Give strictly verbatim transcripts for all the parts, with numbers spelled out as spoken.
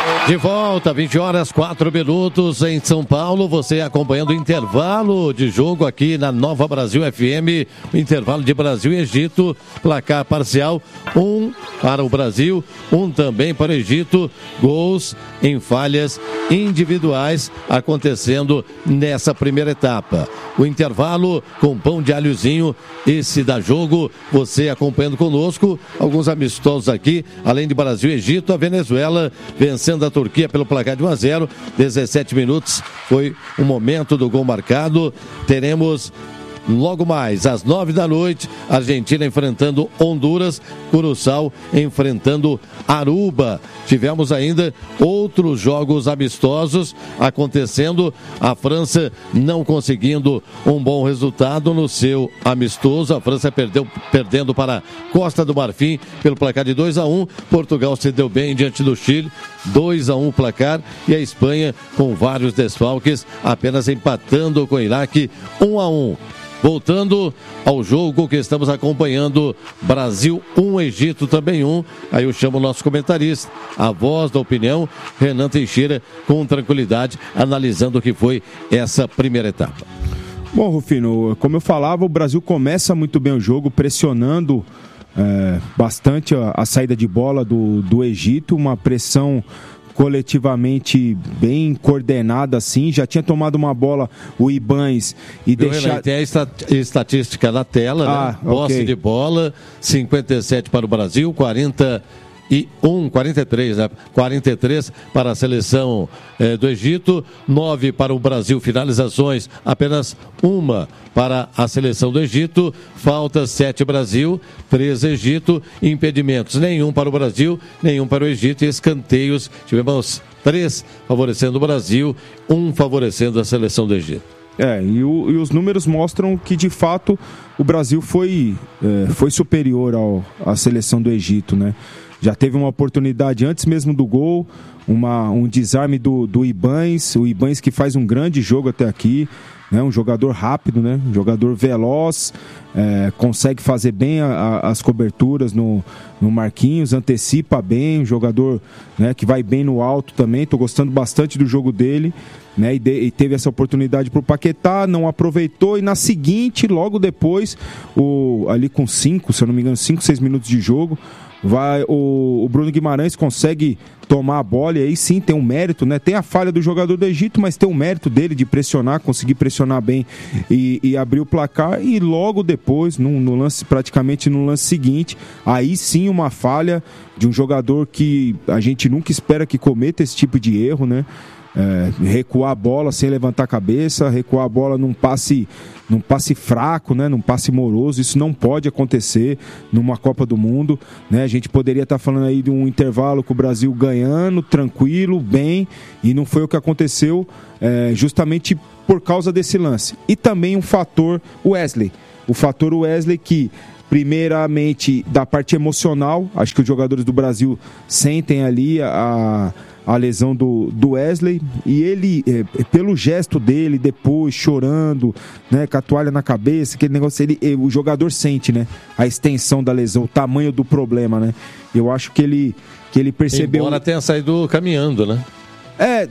De volta, vinte horas, quatro minutos em São Paulo. Você acompanhando o intervalo de jogo aqui na Nova Brasil F M. O intervalo de Brasil e Egito. Placar parcial: um para o Brasil, um também para o Egito. Gols em falhas individuais acontecendo nessa primeira etapa. O intervalo com pão de alhozinho, esse dá jogo. Você acompanhando conosco. Alguns amistosos aqui, além de Brasil e Egito, a Venezuela vencendo a Turquia pelo placar de um a zero, dezessete minutos foi o momento do gol marcado. Teremos logo mais, às nove da noite, Argentina enfrentando Honduras, Curaçao enfrentando Aruba. Tivemos ainda outros jogos amistosos acontecendo. A França não conseguindo um bom resultado no seu amistoso. A França perdeu, perdendo para Costa do Marfim pelo placar de dois a um. Portugal se deu bem diante do Chile, dois a um o placar. E a Espanha, com vários desfalques, apenas empatando com o Iraque, um a um. Voltando ao jogo que estamos acompanhando, Brasil um, Egito também um. Aí eu chamo o nosso comentarista, a voz da opinião, Renan Teixeira, com tranquilidade, analisando o que foi essa primeira etapa. Bom, Rufino, como eu falava, o Brasil começa muito bem o jogo, pressionando é, bastante a, a saída de bola do, do Egito, uma pressão coletivamente bem coordenada, assim. Já tinha tomado uma bola o Ibañez e deixado... Tem a estat- estatística na tela, ah, né? Posse okay. de bola, cinquenta e sete para o Brasil, quarenta e um, quarenta e três, né? quarenta e três para a seleção eh, do Egito, nove para o Brasil, finalizações, apenas uma para a seleção do Egito, falta sete Brasil, três Egito, impedimentos, nenhum para o Brasil, nenhum para o Egito, e escanteios, tivemos três favorecendo o Brasil, um favorecendo a seleção do Egito. É, e, o, e os números mostram que, de fato, o Brasil foi, é, foi superior ao, à seleção do Egito, né? Já teve uma oportunidade antes mesmo do gol, uma, um desarme do, do Ibañez, o Ibañez que faz um grande jogo até aqui, né? Um jogador rápido, né? Um jogador veloz, é, consegue fazer bem a, a, as coberturas no, no Marquinhos, antecipa bem, um jogador, né, que vai bem no alto também. Estou gostando bastante do jogo dele, né? E, de, e teve essa oportunidade para o Paquetá, não aproveitou, e na seguinte, logo depois, o, ali com cinco, se eu não me engano, cinco, seis minutos de jogo, vai, o, o Bruno Guimarães consegue tomar a bola, e aí sim tem um mérito, né? Tem a falha do jogador do Egito, mas tem um mérito dele de pressionar, conseguir pressionar bem e, e abrir o placar, e logo depois, no, no lance, praticamente no lance seguinte, aí sim uma falha de um jogador que a gente nunca espera que cometa esse tipo de erro, né? É, recuar a bola sem levantar a cabeça, recuar a bola num passe, num passe fraco, né? Num passe moroso. Isso não pode acontecer numa Copa do Mundo, né? A gente poderia estar falando aí de um intervalo com o Brasil ganhando, tranquilo, bem, e não foi o que aconteceu, é, justamente por causa desse lance. E também um fator Wesley, o fator Wesley que, primeiramente, da parte emocional, acho que os jogadores do Brasil sentem ali a, a lesão do, do Wesley, e ele, é, pelo gesto dele, depois chorando, né, com a toalha na cabeça, aquele negócio, ele, o jogador sente, né, a extensão da lesão, o tamanho do problema, né? Eu acho que ele, que ele percebeu... Embora tenha saído caminhando, né? É...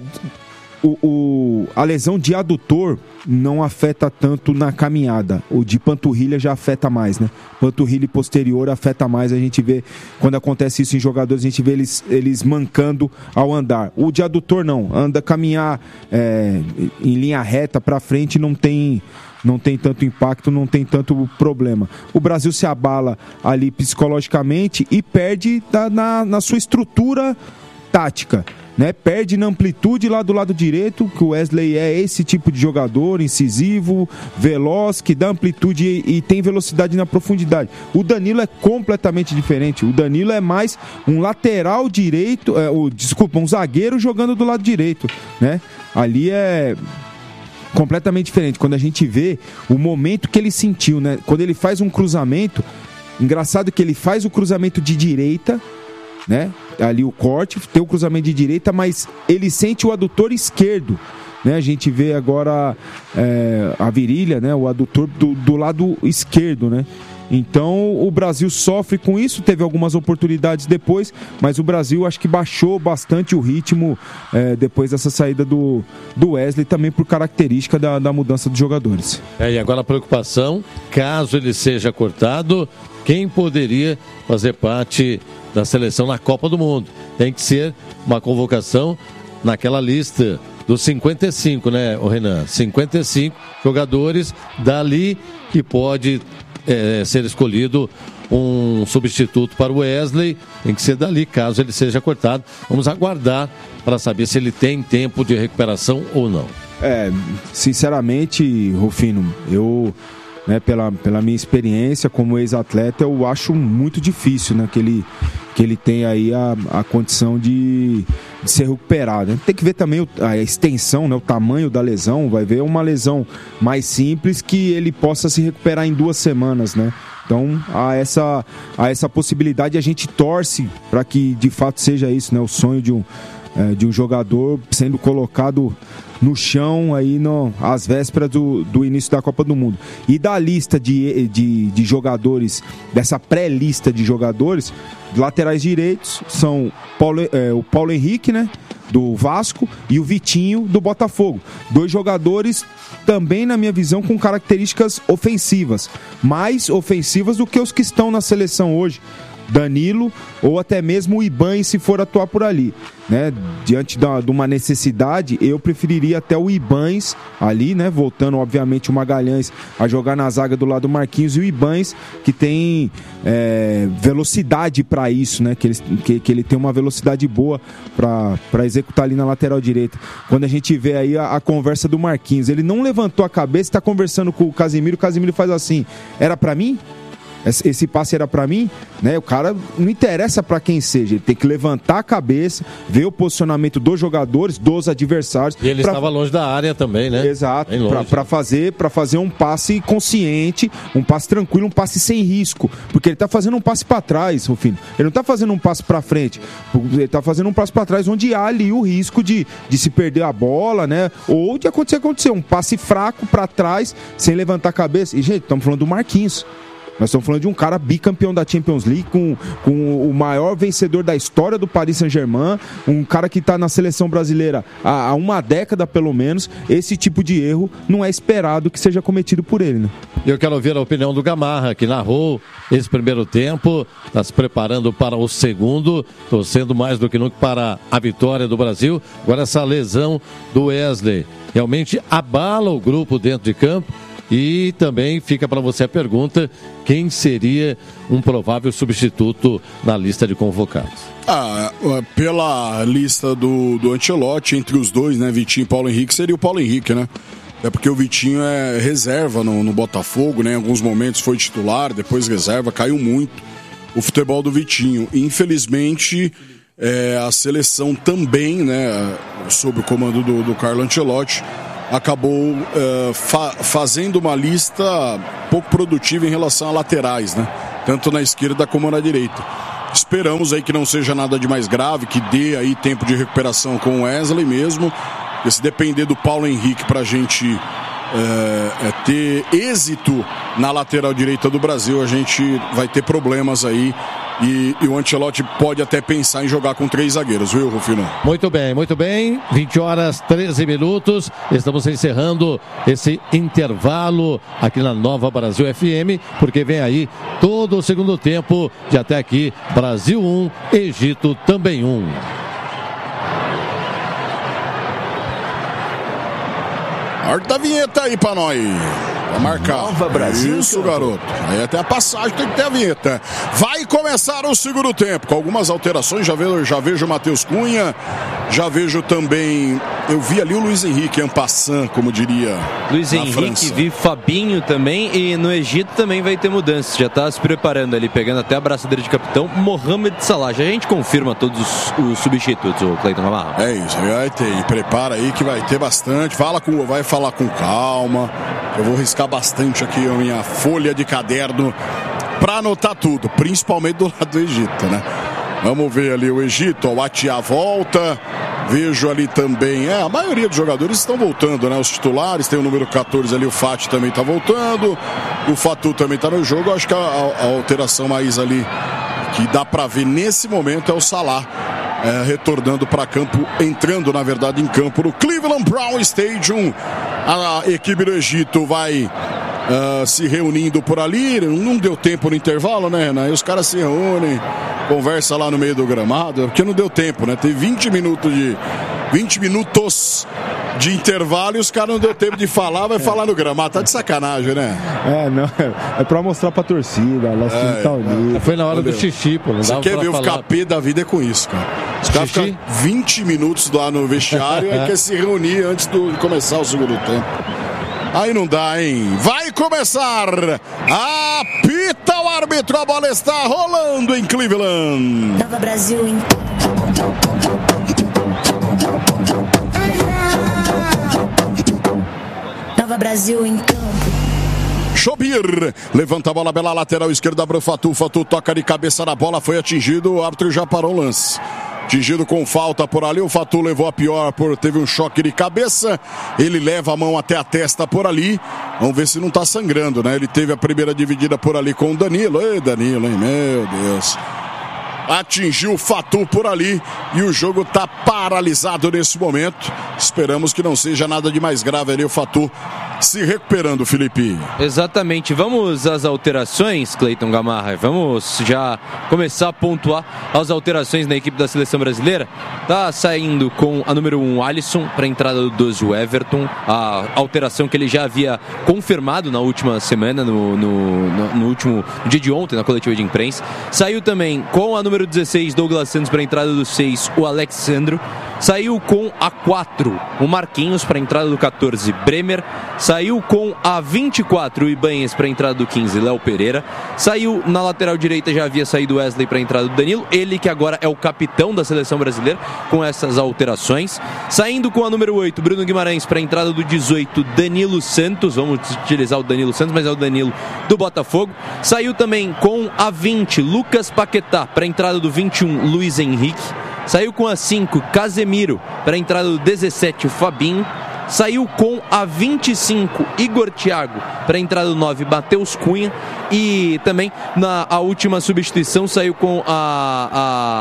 O, o, a lesão de adutor não afeta tanto na caminhada. O de panturrilha já afeta mais, né? Panturrilha posterior afeta mais. A gente vê, quando acontece isso em jogadores, a gente vê eles, eles mancando ao andar. O de adutor não. Anda caminhar é, em linha reta para frente, não tem... não tem tanto impacto, não tem tanto problema. O Brasil se abala ali psicologicamente e perde na, na, na sua estrutura tática, né? Perde na amplitude lá do lado direito, que o Wesley é esse tipo de jogador, incisivo, veloz, que dá amplitude e, e tem velocidade na profundidade. O Danilo é completamente diferente. O Danilo é mais um lateral direito, é, o, desculpa, um zagueiro jogando do lado direito, né? Ali é completamente diferente. Quando a gente vê o momento que ele sentiu, né? Quando ele faz um cruzamento, engraçado que ele faz o cruzamento de direita, né? Ali o corte, tem o cruzamento de direita, mas ele sente o adutor esquerdo, né? A gente vê agora é, a virilha, né? O adutor do, do lado esquerdo, né? Então o Brasil sofre com isso, teve algumas oportunidades depois, mas o Brasil acho que baixou bastante o ritmo é, depois dessa saída do, do Wesley, também por característica da, da mudança dos jogadores. É, e agora a preocupação, caso ele seja cortado, quem poderia fazer parte da seleção na Copa do Mundo? Tem que ser uma convocação naquela lista dos cinquenta e cinco, né, o Renan? cinquenta e cinco jogadores dali que pode é, ser escolhido um substituto para o Wesley. Tem que ser dali, caso ele seja cortado. Vamos aguardar para saber se ele tem tempo de recuperação ou não. É, sinceramente, Rufino, eu, né, pela, pela minha experiência como ex-atleta, eu acho muito difícil, né, que ele, que ele tenha aí a, a condição de, de ser recuperado. Tem que ver também a extensão, né, o tamanho da lesão. Vai ver uma lesão mais simples que ele possa se recuperar em duas semanas, né? Então, há essa, há essa possibilidade, a gente torce para que de fato seja isso, né? O sonho de um, é, de um jogador sendo colocado no chão aí no, às vésperas do, do início da Copa do Mundo. E da lista de, de, de jogadores, dessa pré-lista de jogadores, laterais direitos são Paulo, é, o Paulo Henrique, né, do Vasco, e o Vitinho, do Botafogo. Dois jogadores também, na minha visão, com características ofensivas, mais ofensivas do que os que estão na seleção hoje. Danilo ou até mesmo o Ibañez, se for atuar por ali, né? Diante da, de uma necessidade, eu preferiria até o Ibañez ali, né? Voltando, obviamente, o Magalhães a jogar na zaga do lado do Marquinhos, e o Ibañez, que tem é, velocidade para isso, né? Que ele, que, que ele tem uma velocidade boa para executar ali na lateral direita. Quando a gente vê aí a, a conversa do Marquinhos, ele não levantou a cabeça, está conversando com o Casemiro, o Casemiro faz assim: era para mim? Esse passe era pra mim, né? O cara não interessa pra quem seja, ele tem que levantar a cabeça, ver o posicionamento dos jogadores, dos adversários. E ele pra... estava longe da área também, né? Exato, pra, pra, fazer, pra fazer um passe consciente, um passe tranquilo, um passe sem risco, porque ele tá fazendo um passe pra trás, Rufino. Ele não tá fazendo um passe pra frente, ele tá fazendo um passe pra trás onde há ali o risco de, de se perder a bola, né? Ou de acontecer, acontecer um passe fraco pra trás, sem levantar a cabeça. E, gente, estamos falando do Marquinhos. Nós estamos falando de um cara bicampeão da Champions League, com, com o maior vencedor da história do Paris Saint-Germain, um cara que está na seleção brasileira há, há uma década pelo menos. Esse tipo de erro não é esperado que seja cometido por ele, né? Eu quero ouvir a opinião do Gamarra, que narrou esse primeiro tempo, está se preparando para o segundo, torcendo mais do que nunca para a vitória do Brasil. Agora essa lesão do Wesley realmente abala o grupo dentro de campo. E também fica para você a pergunta: quem seria um provável substituto na lista de convocados? Ah, pela lista do, do Ancelotti, entre os dois, né, Vitinho e Paulo Henrique, seria o Paulo Henrique, né? É porque o Vitinho é reserva no, no Botafogo, né? Em alguns momentos foi titular, depois reserva, caiu muito o futebol do Vitinho. E, infelizmente, é, a seleção também, né, sob o comando do, do Carlo Ancelotti, acabou uh, fa- fazendo uma lista pouco produtiva em relação a laterais, né? Tanto na esquerda como na direita. Esperamos aí que não seja nada de mais grave, que dê aí tempo de recuperação com o Wesley mesmo. E se depender do Paulo Henrique pra gente uh, é, ter êxito na lateral direita do Brasil, a gente vai ter problemas aí. E, e o Ancelotti pode até pensar em jogar com três zagueiros, viu, Rufino? Muito bem, muito bem. vinte horas, treze minutos. Estamos encerrando esse intervalo aqui na Nova Brasil F M, porque vem aí todo o segundo tempo de até aqui. Brasil um, Egito também um. Arta a vinheta aí pra nós. Vai marcar. Nova Brasil. Isso, garoto. Aí até a passagem tem que ter a vinheta. Vai começar o segundo tempo, com algumas alterações. Já vejo, já vejo o Matheus Cunha. Já vejo também... Eu vi ali o Luiz Henrique, en passant, como diria. Luiz Henrique, França. vi Fabinho também. E no Egito também vai ter mudanças. Já tá se preparando ali, pegando até a braçadeira de capitão. Mohamed Salah. Já a gente confirma todos os, os substitutos, o Cleiton Gamarra. É isso, vai ter. Prepara aí que vai ter bastante. Fala com, vai falar com calma. Eu vou riscar bastante aqui a minha folha de caderno para anotar tudo, principalmente do lado do Egito, né? Vamos ver ali o Egito, ó, o Atia volta, vejo ali também, é, a maioria dos jogadores estão voltando, né? Os titulares, tem o número catorze ali, o Fati também está voltando, O Fatu também tá no jogo. Acho que a, a, a alteração mais ali que dá para ver nesse momento é o Salah. É, retornando para campo, entrando na verdade em campo no Cleveland Brown Stadium. A equipe do Egito vai uh, se reunindo por ali. Não deu tempo no intervalo, né, Renan? E os caras se reúnem, conversa lá no meio do gramado, porque não deu tempo, né? Tem vinte minutos de vinte minutos de intervalo e os caras não deu tempo de falar, vai é. falar no gramado. Tá de sacanagem, né? É, não, é pra mostrar pra torcida. Ela é, tá é. Foi na hora Entendeu? do xixi, pô. Não Você quer ver falar. O capê da vida é com isso, cara. Os caras ficam vinte minutos lá no vestiário e quer se reunir antes de começar o segundo tempo. Aí não dá, hein? Vai começar! Apita o árbitro, a bola está rolando em Cleveland. Nova Brasil em... Nova Brasil em campo. Chobir, levanta a bola pela lateral esquerda para o Fatu. Fatu toca de cabeça na bola, foi atingido, o árbitro já parou o lance. Atingido com falta por ali, o Fatu levou a pior, por, teve um choque de cabeça, ele leva a mão até a testa por ali, vamos ver se não está sangrando, né? Ele teve a primeira dividida por ali com o Danilo, ei Danilo, hein, meu Deus. Atingiu o Fatu por ali e o jogo está paralisado nesse momento. Esperamos que não seja nada de mais grave ali, o Fatu se recuperando, Felipe. Exatamente. Vamos às alterações, Cleiton Gamarra. Vamos já começar a pontuar as alterações na equipe da seleção brasileira. Tá saindo com a número um, Alisson, para a entrada do doze, o Everton. A alteração que ele já havia confirmado na última semana, no, no, no, no último no dia de ontem, na coletiva de imprensa. Saiu também com a número dezesseis, Douglas Santos, para a entrada do seis, o Alexandro. Saiu com a quatro, o Marquinhos, para a entrada do catorze, Bremer. Saiu com a vinte e quatro, o Ibanez, para a entrada do quinze, Léo Pereira. Saiu na lateral direita, já havia saído o Wesley para a entrada do Danilo. Ele que agora é o capitão da seleção brasileira, com essas alterações. Saindo com a número oito, Bruno Guimarães, para a entrada do dezoito, Danilo Santos. Vamos utilizar o Danilo Santos, mas é o Danilo do Botafogo. Saiu também com a vinte, Lucas Paquetá, para a entrada do vinte e um, Luiz Henrique. Saiu com a cinco, Casemiro, para a entrada do dezessete, o Fabinho. Saiu com a vinte e cinco, Igor Thiago, para a entrada do nove, Matheus Cunha. E também na a última substituição saiu com a...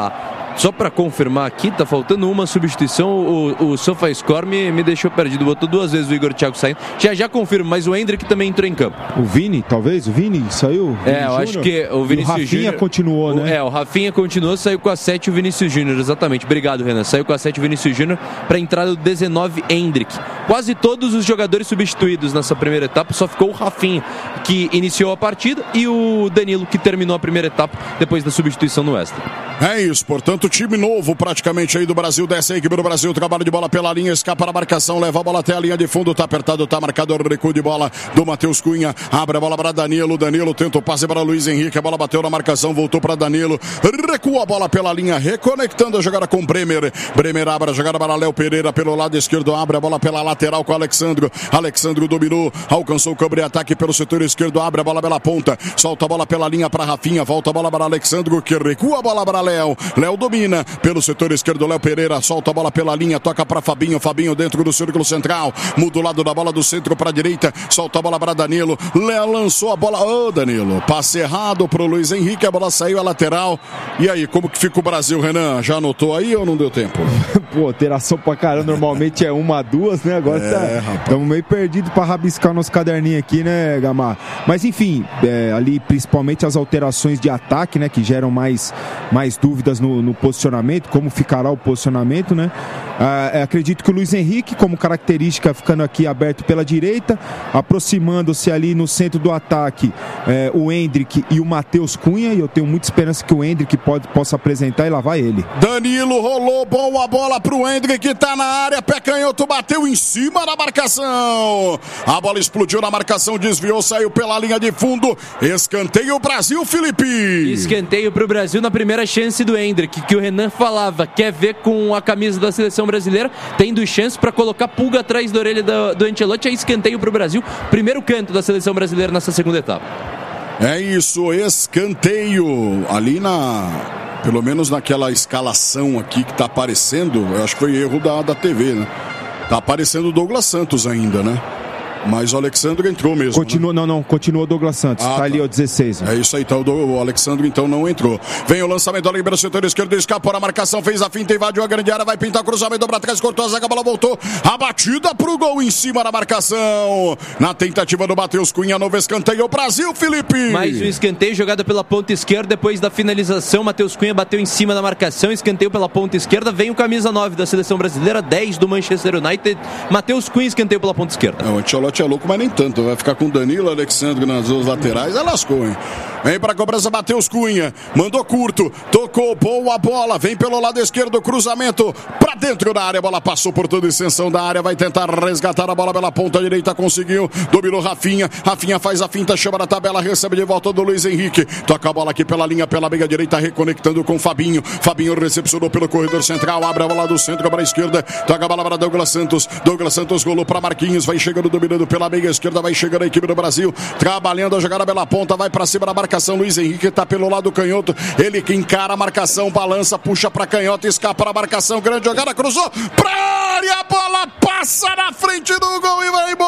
a só para confirmar aqui, tá faltando uma substituição. O, o SofaScore me, me deixou perdido. Botou duas vezes o Igor Thiago saindo. Já já confirmo, mas o Hendrick também entrou em campo. O Vini, talvez? O Vini saiu? Vini é, eu Júnior? Acho que o Vinícius Júnior. O Rafinha Júnior, continuou, né? O, é, o Rafinha continuou, saiu com a sete o Vinícius Júnior, exatamente. Obrigado, Renan. Saiu com a sete o Vinícius Júnior para a entrada do dezenove, Hendrick. Quase todos os jogadores substituídos nessa primeira etapa, só ficou o Rafinha, que iniciou a partida, e o Danilo, que terminou a primeira etapa depois da substituição no Wesley. É isso, portanto, time novo praticamente aí do Brasil, desce a equipe do Brasil, trabalho de bola pela linha, escapa na marcação, leva a bola até a linha de fundo, tá apertado, tá marcado, recuo de bola do Matheus Cunha, abre a bola para Danilo, Danilo tenta o passe para Luiz Henrique, a bola bateu na marcação, voltou para Danilo, recua a bola pela linha, reconectando a jogada com Bremer, Bremer abre a jogada para Léo Pereira pelo lado esquerdo, abre a bola pela lateral com Alexandro, Alexandro dominou, alcançou o cobre ataque pelo setor esquerdo, abre a bola pela ponta, solta a bola pela linha para Rafinha, volta a bola para Alexandro, que recua a bola para Léo, Léo domina pelo setor esquerdo, Léo Pereira solta a bola pela linha, toca para Fabinho, Fabinho dentro do círculo central, muda o lado da bola do centro para a direita, solta a bola para Danilo, Léo lançou a bola, ô oh, Danilo, passe errado pro Luiz Henrique, a bola saiu a lateral. E aí, como que fica o Brasil, Renan? Já anotou aí ou não deu tempo? Pô, alteração pra caramba, normalmente é uma, duas, né? Agora é, tá, estamos meio perdidos pra rabiscar nosso caderninho aqui, né, Gamar? Mas enfim, é, ali principalmente as alterações de ataque, né, que geram mais, mais dúvidas no, no posicionamento, como ficará o posicionamento, né? Ah, acredito que o Luiz Henrique, como característica, ficando aqui aberto pela direita, aproximando-se ali no centro do ataque, é, o Hendrick e o Matheus Cunha, e eu tenho muita esperança que o Hendrick pode, possa apresentar e lá vai ele. Danilo rolou, boa bola pro Hendrick, que tá na área, pé canhoto, bateu em cima da marcação, a bola explodiu na marcação, desviou, saiu pela linha de fundo, escanteio Brasil, Felipe. Escanteio pro Brasil na primeira chance do Hendrick, que o Renan falava, quer ver com a camisa da seleção brasileira, tendo chance para colocar pulga atrás da orelha do, do Ancelotti, é escanteio pro Brasil, primeiro canto da seleção brasileira nessa segunda etapa. É isso, escanteio ali na... pelo menos naquela escalação aqui que tá aparecendo, eu acho que foi erro da, da T V, né? Tá aparecendo o Douglas Santos ainda, né? Mas o Alexandre entrou mesmo. Continua, né? Não, não, continuou o Douglas Santos. Ah, tá, tá ali, ó, dezesseis. É isso aí, então o Alexandre então não entrou. Vem o lançamento ali pelo setor esquerdo, escapou a marcação, fez a finta, invadiu a grande área, vai pintar cruzamento pra trás, cortou a zaga, a bola voltou. A batida pro gol em cima da marcação. Na tentativa do Matheus Cunha, novo escanteio. O Brasil, Felipe. Mais um escanteio, jogada pela ponta esquerda. Depois da finalização, Matheus Cunha bateu em cima da marcação, escanteio pela ponta esquerda. Vem o camisa nove da seleção brasileira, dez do Manchester United. Matheus Cunha, escanteio pela ponta esquerda. É, o Ancelotti é louco, mas nem tanto. Vai ficar com Danilo, Alexandre nas duas laterais. É lascou, hein? Vem pra cobrança, Matheus Cunha. Mandou curto, tocou, boa bola. Vem pelo lado esquerdo, cruzamento pra dentro da área. A bola passou por toda a extensão da área. Vai tentar resgatar a bola pela ponta direita. Conseguiu, dominou Rafinha. Rafinha faz a finta, chama na tabela, recebe de volta do Luiz Henrique. Toca a bola aqui pela linha, pela meia direita, reconectando com o Fabinho. Fabinho recepcionou pelo corredor central, abre a bola do centro para a esquerda. Toca a bola para Douglas Santos. Douglas Santos rolou para Marquinhos. Vai chegando, dominando pela meia esquerda. Vai chegando a equipe do Brasil. Trabalhando a jogada pela ponta. Vai para cima da marcação. Luiz Henrique está pelo lado canhoto. Ele que encara a marcação, balança, puxa para canhota, escapa da marcação. Grande jogada, cruzou para área. A bola passa na frente do gol e vai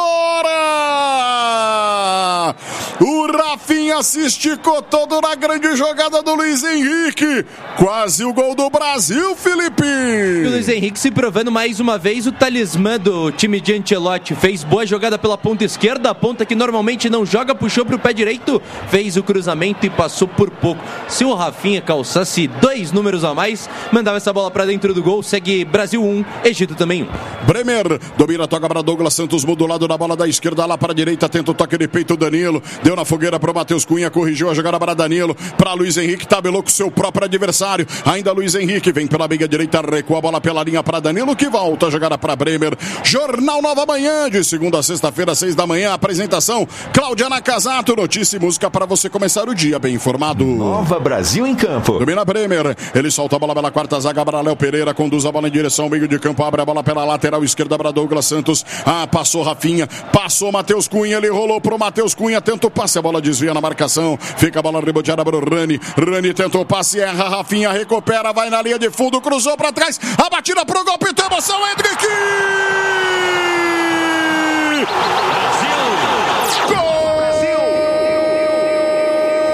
embora. O Rafinha se esticou todo na grande jogada do Luiz Henrique. Quase o gol do Brasil, Felipe. E o Luiz Henrique se provando mais uma vez o talismã do time de Ancelotti. Fez boa jogada pela ponta esquerda, a ponta que normalmente não joga, puxou para o pé direito, fez o cruzamento e passou por pouco. Se o Rafinha calçasse dois números a mais, mandava essa bola para dentro do gol. Segue Brasil um, Egito também um. Bremer domina, toca para Douglas Santos, muda o lado da bola da esquerda lá para a direita, tenta o toque de peito, Danilo deu na fogueira para o Matheus Cunha, corrigiu a jogada para Danilo, para Luiz Henrique, tabelou com o seu próprio adversário, ainda Luiz Henrique vem pela meia direita, recua a bola pela linha para Danilo, que volta a jogada para Bremer. Jornal Nova Manhã, de segunda a sexta-feira, seis da manhã, apresentação Cláudia Nakazato, notícia e música para você começar o dia bem informado. Nova Brasil em campo. Domina Bremer, ele solta a bola pela quarta zaga para Léo Pereira, conduz a bola em direção ao meio de campo, abre a bola pela lateral esquerda para Douglas Santos, ah, passou Rafinha, passou Matheus Cunha, ele rolou pro Matheus Cunha, tenta o passe, a bola desvia na marcação, fica a bola reboteada para o Rani, Rani tentou o passe, erra, Rafinha recupera, vai na linha de fundo, cruzou para trás, a batida pro gol, pintou emoção, Hendrick!